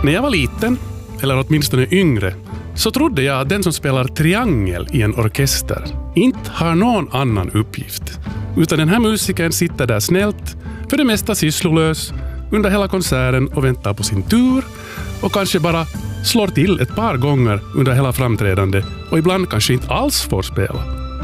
När jag var liten, eller åtminstone yngre, så trodde jag att den som spelar triangel i en orkester inte har någon annan uppgift. Utan den här musikern sitter där snällt, för det mesta sysslolös, under hela konserten och väntar på sin tur och kanske bara slår till ett par gånger under hela framträdande och ibland kanske inte alls får spela.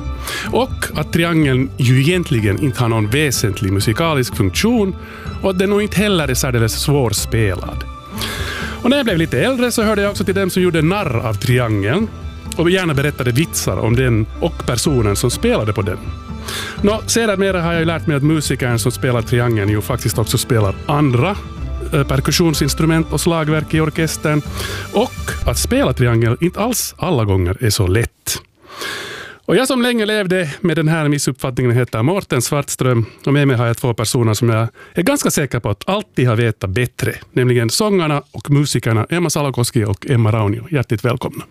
Och att triangeln ju egentligen inte har någon väsentlig musikalisk funktion och att den nog inte heller är särdeles svårspelad. Och när jag blev lite äldre så hörde jag också till dem som gjorde narr av triangeln och gärna berättade vitsar om den och personen som spelade på den. Sedermera har jag ju lärt mig att musikern som spelar triangeln ju faktiskt också spelar andra perkussionsinstrument och slagverk i orkestern och att spela triangel inte alls alla gånger är så lätt. Och jag som länge levde med den här missuppfattningen heter Mårten Svartström och med mig har jag två personer som jag är ganska säker på att alltid har vetat bättre, nämligen sångarna och musikerna Emma Salakoski och Emma Raunio. Hjärtligt välkomna.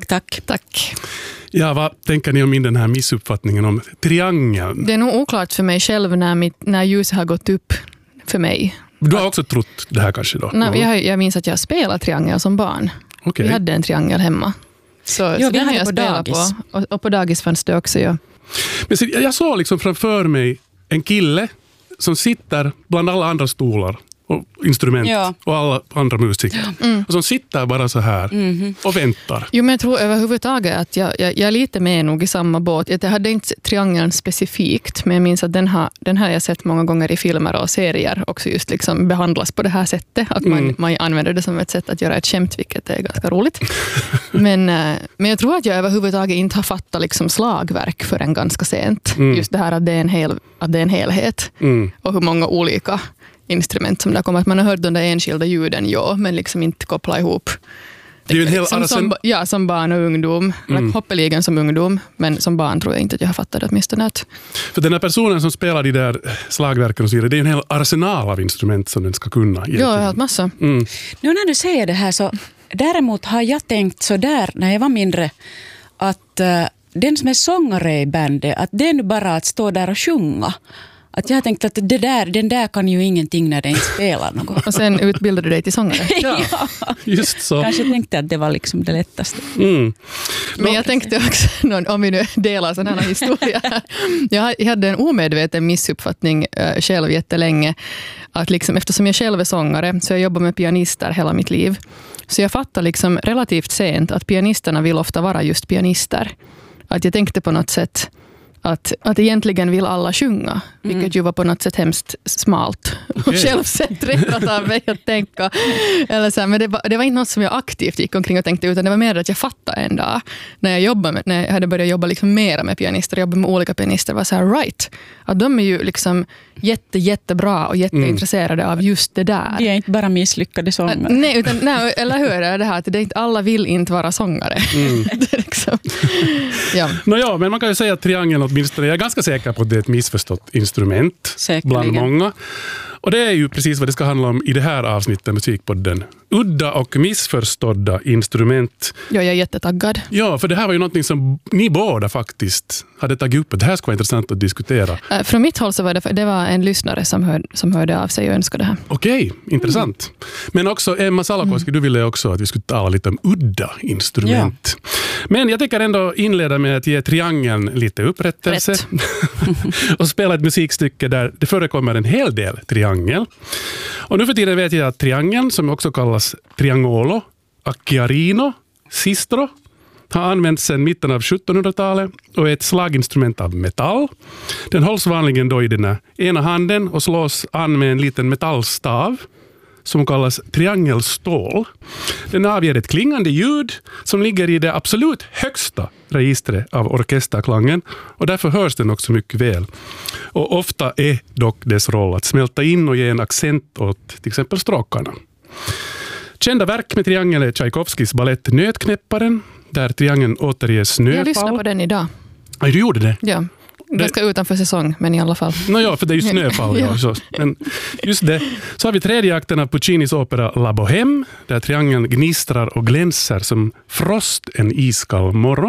Tack. Ja, vad tänker ni om den här missuppfattningen om triangeln? Det är nog oklart för mig själv när ljuset har gått upp för mig. Du har också trott det här kanske då? Nej, jag minns att jag spelade triangel som barn. Okay. Vi hade en triangel hemma. Så det har jag spelat på. Och på dagis fanns det också, ja. Men jag såg liksom framför mig en kille som sitter bland alla andra stolar och instrument och alla andra musiker. Och som sitter bara så här och väntar. Jo, men jag tror överhuvudtaget att jag är lite med nog i samma båt. Jag hade inte triangeln specifikt, men jag minns att den har jag sett många gånger i filmer och serier också just liksom behandlas på det här sättet. Att man använder det som ett sätt att göra ett skämt, vilket är ganska roligt. Men jag tror att jag överhuvudtaget inte har fattat liksom slagverk förrän ganska sent. Just det här att det är en helhet. Och hur många olika instrument som där kommer. Att man har hört de där enskilda ljuden, men liksom inte koppla ihop. Det är ju en hel som barn och ungdom. Hoppeligen som ungdom, men som barn tror jag inte att jag har fattat det åtminstone. För den här personen som spelar de där slagverken och så vidare, det är en hel arsenal av instrument som den ska kunna. Ja, jag har massa. Nu när du säger det här så däremot har jag tänkt så där när jag var mindre att den som är sångare i bandet, att det är nu bara att stå där och sjunga. Att jag har tänkt att den där kan ju ingenting när den inte spelar något. Och sen utbildade du dig till sångare. Ja, just så. Kanske tänkte att det var liksom det lättaste. Men jag tänkte också, om vi nu delar sån här historia. Jag hade en omedveten missuppfattning själv jättelänge. Att liksom, eftersom jag själv är sångare så jag jobbar med pianister hela mitt liv. Så jag fattar liksom relativt sent att pianisterna vill ofta vara just pianister. Att jag tänkte på något sätt att egentligen vill alla sjunga, vilket ju var på något sätt hemskt smalt och självcentrerat av mig att tänka. Eller så här, men det var inte något som jag aktivt gick omkring och tänkte, utan det var mer att jag fattade en dag när jag hade börjat jobba liksom mera med pianister, jobba med olika pianister, var så här, att de är ju liksom jättebra och jätteintresserade av just det där. De är inte bara misslyckade sångare. Nej, eller hur är det här att det inte alla vill inte vara sångare. Det är liksom, men man kan ju säga att triangeln åtminstone, jag är ganska säker på att det är ett missförstått instrument bland många. Och det är ju precis vad det ska handla om i det här avsnittet Musikpodden. Udda och missförstådda instrument. Ja, jag är jättetaggad. Ja, för det här var ju någonting som ni båda faktiskt hade tagit upp. Det här ska vara intressant att diskutera. Från mitt håll så var det var en lyssnare som hörde av sig och önskade det här. Okej, intressant. Men också Emma Salakoski, du ville också att vi skulle tala lite om udda instrument. Ja. Men jag tänker ändå inleda med att ge triangeln lite upprättelse. Och spela ett musikstycke där det förekommer en hel del triangel. Och nu för tiden vet jag att triangeln, som också kallas triangolo, acchiarino, sistro, har använts sedan mitten av 1700-talet och är ett slaginstrument av metall. Den hålls vanligen då i den ena handen och slås an med en liten metallstav som kallas triangelstål. Den avger ett klingande ljud som ligger i det absolut högsta registret av orkesterklangen och därför hörs den också mycket väl. Och ofta är dock dess roll att smälta in och ge en accent åt till exempel stråkarna. Kända verk med triangel är Tchaikovskis ballett Nötknäpparen, där triangeln återger snöfall. Jag lyssnade på den idag. Ja, du gjorde det? Ja. Ganska utanför säsong, men i alla fall. För det är ju snöfall. Men just det. Så har vi tredje akten av Puccinis opera La Bohème, där triangeln gnistrar och glänser som frost en iskall morgon.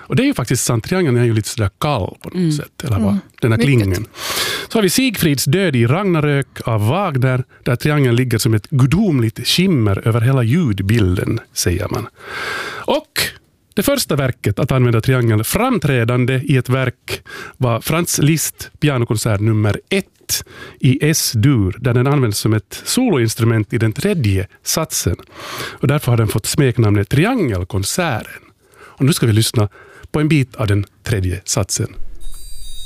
Och det är ju faktiskt sant, triangeln är ju lite sådär kall på något sätt, eller vad? Den här klingen. Så har vi Sigfrids död i Ragnarök av Wagner, där triangeln ligger som ett gudomligt skimmer över hela ljudbilden, säger man. Och det första verket att använda triangeln framträdande i ett verk var Franz Liszt pianokonsert nummer 1 i S-dur, där den används som ett soloinstrument i den 3:e satsen. Och därför har den fått smeknamnet Triangelkonserten. Och nu ska vi lyssna på en bit av den 3:e satsen.